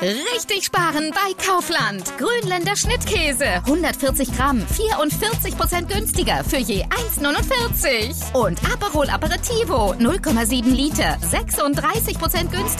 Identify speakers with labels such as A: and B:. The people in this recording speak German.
A: Richtig sparen bei Kaufland. Grünländer Schnittkäse. 140 Gramm, 44% günstiger für je 1,49. Und Aperol Aperitivo, 0,7 Liter, 36% günstiger